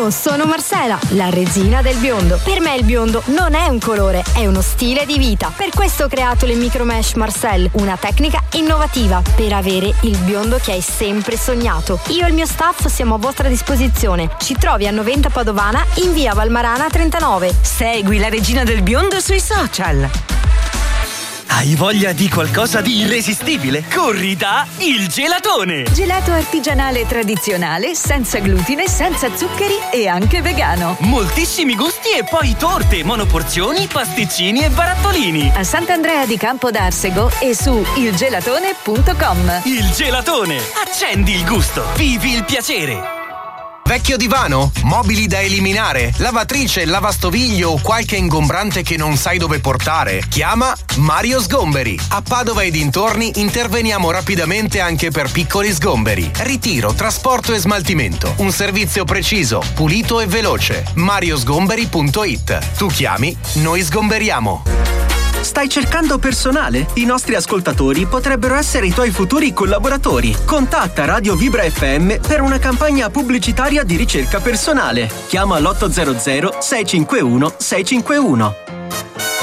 Ciao, sono Marcela, la regina del biondo. Per me il biondo non è un colore, è uno stile di vita. Per questo ho creato le micromesh Marcel, una tecnica innovativa per avere il biondo che hai sempre sognato. Io e il mio staff siamo a vostra disposizione. Ci trovi a Noventa Padovana in via Valmarana 39. Segui la regina del biondo sui social. Hai voglia di qualcosa di irresistibile? Corri da Il Gelatone! Gelato artigianale tradizionale, senza glutine, senza zuccheri e anche vegano. Moltissimi gusti e poi torte, monoporzioni, pasticcini e barattolini. A Sant'Andrea di Campo d'Arsego e su ilgelatone.com. Il Gelatone! Accendi il gusto, vivi il piacere! Vecchio divano? Mobili da eliminare? Lavatrice, lavastoviglie o qualche ingombrante che non sai dove portare? Chiama Mario Sgomberi. A Padova e dintorni interveniamo rapidamente anche per piccoli sgomberi. Ritiro, trasporto e smaltimento. Un servizio preciso, pulito e veloce. mariosgomberi.it. Tu chiami, noi sgomberiamo. Stai cercando personale? I nostri ascoltatori potrebbero essere i tuoi futuri collaboratori. Contatta Radio Vibra FM per una campagna pubblicitaria di ricerca personale. Chiama l'800 651 651.